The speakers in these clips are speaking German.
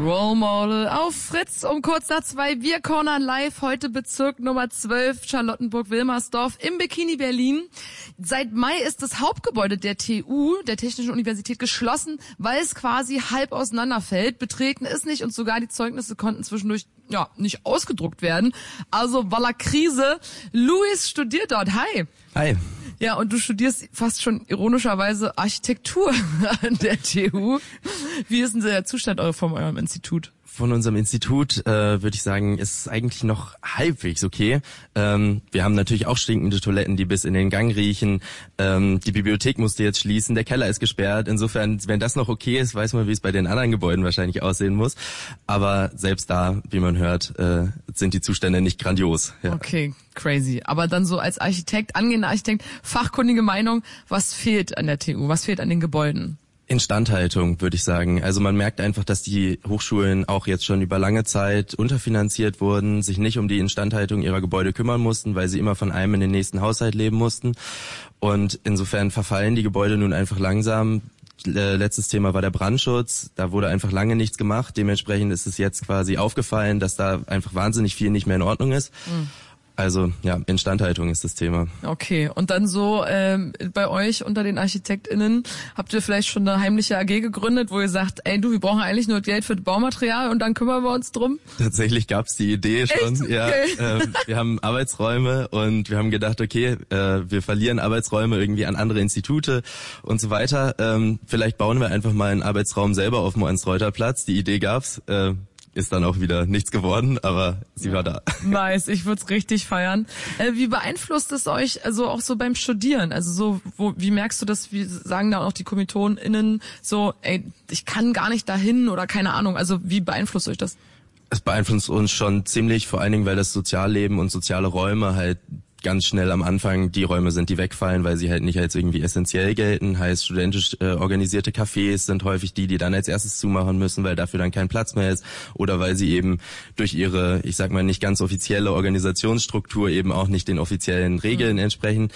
Role Model auf Fritz um kurz nach 2. Wir cornern live. Heute Bezirk Nummer 12, Charlottenburg-Wilmersdorf im Bikini Berlin. Seit Mai ist das Hauptgebäude der TU, der Technischen Universität, geschlossen, weil es quasi halb auseinanderfällt. Betreten ist nicht und sogar die Zeugnisse konnten zwischendurch nicht ausgedruckt werden. Also voila Krise. Luis studiert dort. Hi. Hi. Ja, und du studierst fast schon ironischerweise Architektur an der TU. Wie ist denn der Zustand von eurem Institut? Von unserem Institut würde ich sagen, ist es eigentlich noch halbwegs okay. Wir haben natürlich auch stinkende Toiletten, die bis in den Gang riechen. Die Bibliothek musste jetzt schließen, der Keller ist gesperrt. Insofern, wenn das noch okay ist, weiß man, wie es bei den anderen Gebäuden wahrscheinlich aussehen muss. Aber selbst da, wie man hört, sind die Zustände nicht grandios. Ja. Okay, crazy. Aber dann so als Architekt, angehender Architekt, fachkundige Meinung, was fehlt an der TU? Was fehlt an den Gebäuden? Instandhaltung, würde ich sagen. Also man merkt einfach, dass die Hochschulen auch jetzt schon über lange Zeit unterfinanziert wurden, sich nicht um die Instandhaltung ihrer Gebäude kümmern mussten, weil sie immer von einem in den nächsten Haushalt leben mussten. Und insofern verfallen die Gebäude nun einfach langsam. Letztes Thema war der Brandschutz. Da wurde einfach lange nichts gemacht. Dementsprechend ist es jetzt quasi aufgefallen, dass da einfach wahnsinnig viel nicht mehr in Ordnung ist. Also ja, Instandhaltung ist das Thema. Okay, und dann so bei euch unter den ArchitektInnen habt ihr vielleicht schon eine heimliche AG gegründet, wo ihr sagt, wir brauchen eigentlich nur Geld für Baumaterial und dann kümmern wir uns drum? Tatsächlich gab's die Idee schon. Echt? Ja, Okay. Wir haben Arbeitsräume und wir haben gedacht, okay, wir verlieren Arbeitsräume irgendwie an andere Institute und so weiter. Vielleicht bauen wir einfach mal einen Arbeitsraum selber auf dem Ernst-Reuter-Platz. Die Idee gab's. Ist dann auch wieder nichts geworden, aber sie war da. Nice, ich würde es richtig feiern. Wie beeinflusst es euch also auch so beim Studieren? Also so, wie merkst du das, wie sagen da auch die KommilitonInnen so, ich kann gar nicht dahin oder keine Ahnung, also wie beeinflusst euch das? Es beeinflusst uns schon ziemlich, vor allen Dingen, weil das Sozialleben und soziale Räume halt ganz schnell am Anfang die Räume sind, die wegfallen, weil sie halt nicht als irgendwie essentiell gelten. Heißt, studentisch organisierte Cafés sind häufig die dann als erstes zumachen müssen, weil dafür dann kein Platz mehr ist. Oder weil sie eben durch ihre, ich sag mal, nicht ganz offizielle Organisationsstruktur eben auch nicht den offiziellen Regeln entsprechen.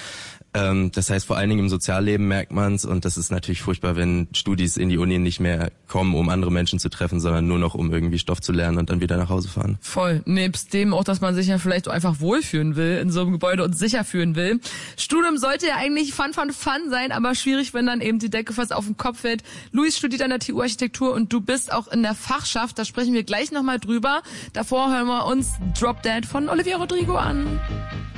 Das heißt, vor allen Dingen im Sozialleben merkt man's und das ist natürlich furchtbar, wenn Studis in die Uni nicht mehr kommen, um andere Menschen zu treffen, sondern nur noch, um irgendwie Stoff zu lernen und dann wieder nach Hause fahren. Voll. Nebst dem auch, dass man sich ja vielleicht auch einfach wohlfühlen will in so einem Gebäude und sicher fühlen will. Studium sollte ja eigentlich Fun sein, aber schwierig, wenn dann eben die Decke fast auf den Kopf fällt. Luis studiert an der TU Architektur und du bist auch in der Fachschaft. Da sprechen wir gleich nochmal drüber. Davor hören wir uns Drop Dead von Olivia Rodrigo an.